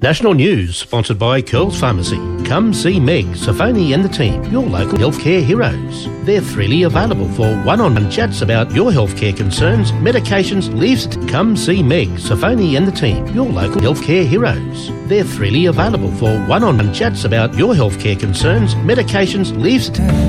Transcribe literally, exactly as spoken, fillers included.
National news sponsored by Curls Pharmacy. Come see Meg, Safoni and the team, your local healthcare heroes. They're freely available for one-on-one chats about your healthcare concerns, medications, leaves. Come see Meg, Safoni and the team, your local healthcare heroes. They're freely available for one-on-one chats about your healthcare concerns, medications, leaves.